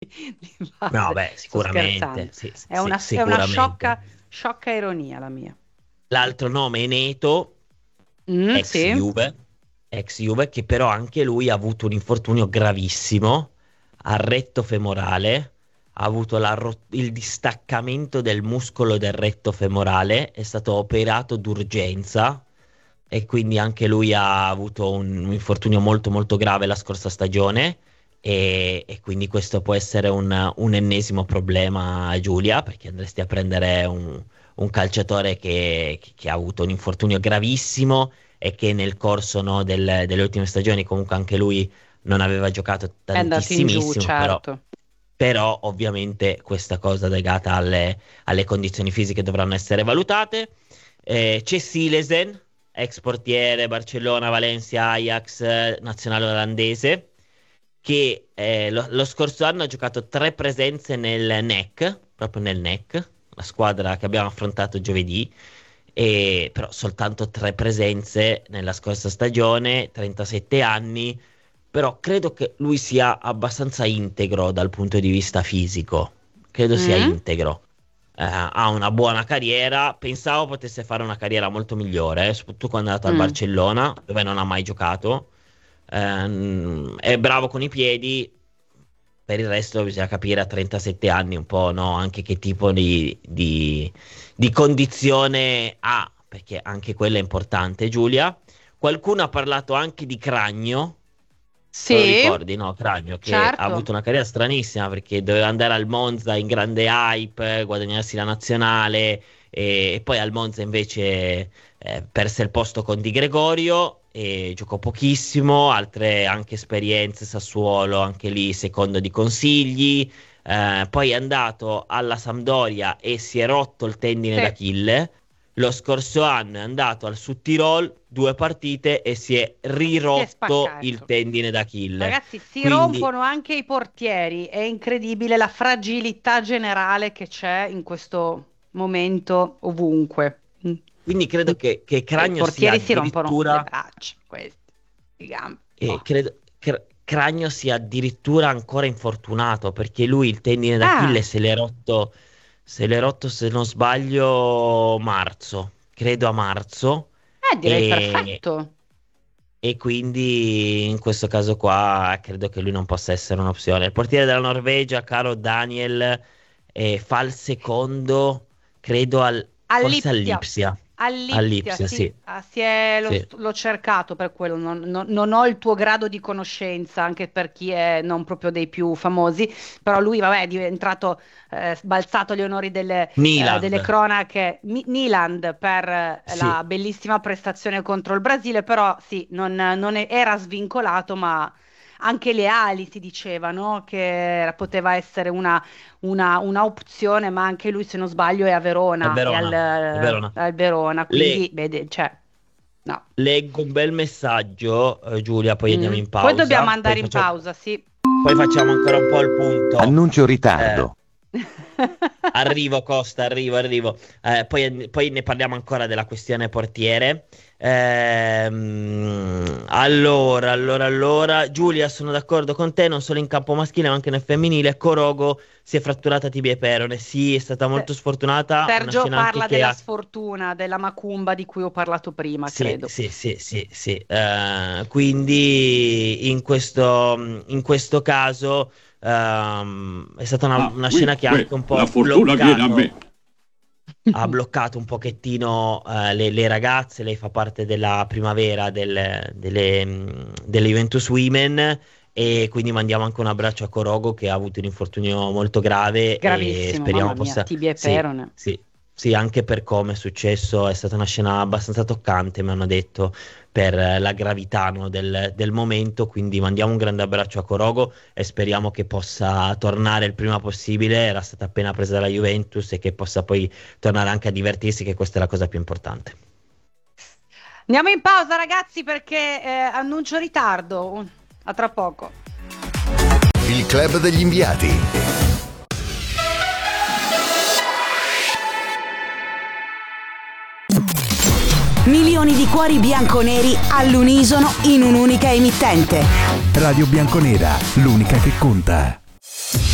di No, base. beh, Sto sicuramente, scherzando. sì, È una sicuramente. sciocca ironia la mia. L'altro nome è Neto, ex Sì. Juve, ex Juve, che però anche lui ha avuto un infortunio gravissimo al retto femorale, ha avuto il distaccamento del muscolo del retto femorale, è stato operato d'urgenza e quindi anche lui ha avuto un infortunio molto molto grave la scorsa stagione e quindi questo può essere un ennesimo problema, Giulia, perché andresti a prendere un calciatore che ha avuto un infortunio gravissimo e che nel corso, no, delle ultime stagioni comunque anche lui non aveva giocato È andato in giù, tantissimissimo, certo. però ovviamente questa cosa legata alle condizioni fisiche dovranno essere valutate. C'è Silesen, ex portiere Barcellona, Valencia, Ajax, nazionale olandese, che lo scorso anno ha giocato 3 presenze nel NEC, proprio nel NEC, la squadra che abbiamo affrontato giovedì, e però soltanto 3 presenze nella scorsa stagione, 37 anni, però credo che lui sia abbastanza integro dal punto di vista fisico, credo sia Mm? integro. Ha una buona carriera, pensavo potesse fare una carriera molto migliore, soprattutto quando è andato al Mm. Barcellona, dove non ha mai giocato. È bravo con i piedi, per il resto bisogna capire a 37 anni un po', no? Anche che tipo di condizione ha, perché anche quella è importante, Giulia. Qualcuno ha parlato anche di Cragno, te lo Sì, ricordi, no? Cragno che ha certo. avuto una carriera stranissima perché doveva andare al Monza in grande hype, guadagnarsi la nazionale e poi al Monza invece perse il posto con Di Gregorio e giocò pochissimo, altre anche esperienze, Sassuolo, anche lì secondo di consigli. Poi è andato alla Sampdoria e si è rotto il tendine Sì. d'Achille. Lo scorso anno è andato al Sud Tirol, 2 partite e si è Si è rirotto il spaccato. tendine d'Achille. Ragazzi, si Quindi, rompono anche i portieri. È incredibile la fragilità generale che c'è in questo momento ovunque. quindi credo che I Cragno sia portieri si rompono le addirittura, braccia, questi, le gambe. eh, Oh. credo, Cragno sia addirittura ancora infortunato perché lui il tendine d'Achille Ah, se l'è rotto se non sbaglio marzo, credo a marzo. direi E, perfetto. E quindi in questo caso qua credo che lui non possa essere un'opzione. Il portiere della Norvegia, caro Daniel, fa il secondo, credo forse All'Ipsia, all'Ipsia. all'Ipsia, All'Ipsia, sì, sì. l'ho Sì. l'ho cercato per quello, non ho il tuo grado di conoscenza, anche per chi è non proprio dei più famosi, però lui, vabbè, è diventato, sbalzato agli onori Niland. delle cronache, Nyland per Sì. la bellissima prestazione contro il Brasile, però sì, era svincolato, ma anche le ali si diceva, no? Che poteva essere una opzione, ma anche lui, se non sbaglio, è a È Verona, Verona. È Verona. al Verona, Le- quindi vede, cioè, no. leggo un bel messaggio, Giulia, poi andiamo Mm. in Poi dobbiamo pausa. Poi andare in pausa, sì. facciamo ancora un po' il punto. Annuncio Eh, ritardo. Arrivo, Costa, arrivo. Poi ne parliamo ancora della questione portiere. Allora, Giulia, sono d'accordo con te, non solo in campo maschile, ma anche nel femminile. Corogo si è fratturata tibia e perone. Sì, è stata molto Se- sfortunata. Una Sergio scena anche parla che della ha. sfortuna, della macumba di cui ho parlato prima, Sì, credo. sì, sì, sì, sì. Quindi in questo caso è stata una, Ah, una oui, scena che ha oui, anche un la po' fortuna viene a me. ha bloccato un pochettino le ragazze. Lei fa parte della primavera delle Juventus Women e quindi mandiamo anche un abbraccio a Corogo che ha avuto un infortunio molto grave e Gravissimo, mamma speriamo mia, possa. tibia e Sì, perone. sì, sì, anche per come è successo è stata una scena abbastanza toccante, mi hanno detto, per la gravità, no, del momento, quindi mandiamo un grande abbraccio a Corogo e speriamo che possa tornare il prima possibile. Era stata appena presa dalla Juventus e che possa poi tornare anche a divertirsi, che questa è la cosa più importante. Andiamo in pausa, ragazzi, perché annuncio ritardo. A tra poco. Il club degli inviati. Milioni di cuori bianconeri all'unisono in un'unica emittente. Radio Bianconera, l'unica che conta.